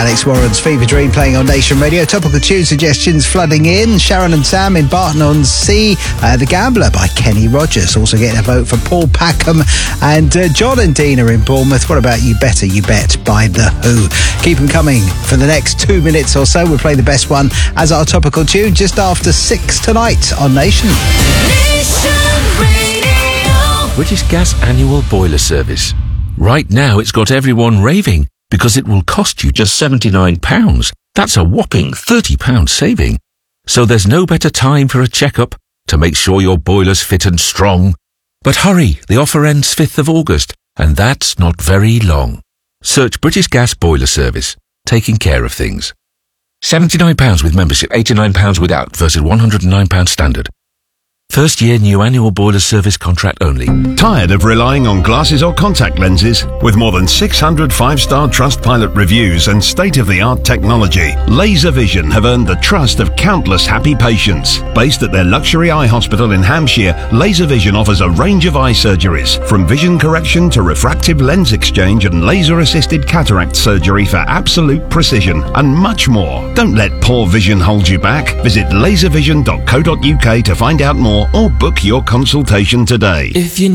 Alex Warren's Fever Dream playing on Nation Radio. Topical tune suggestions flooding in. Sharon and Sam in Barton-on-Sea. The Gambler by Kenny Rogers. Also getting a vote for Paul Packham. And John and Dina in Bournemouth. What about You Better You Bet by The Who? Keep them coming for the next 2 minutes or so. We'll play the best one as our topical tune just after 6 tonight on Nation. British Gas annual boiler service. Right now it's got everyone raving because it will cost you just £79. That's a whopping £30 saving. So there's no better time for a checkup to make sure your boiler's fit and strong. But hurry, the offer ends 5th of August, and that's not very long. Search British Gas Boiler Service, taking care of things. £79 with membership, £89 without versus £109 standard. First year new annual boiler service contract only. Tired of relying on glasses or contact lenses? With more than 600 5-star Trustpilot reviews and state-of-the-art technology, LaserVision have earned the trust of countless happy patients. Based at their luxury eye hospital in Hampshire, LaserVision offers a range of eye surgeries, from vision correction to refractive lens exchange and laser-assisted cataract surgery for absolute precision, and much more. Don't let poor vision hold you back. Visit laservision.co.uk to find out more or book your consultation today. If you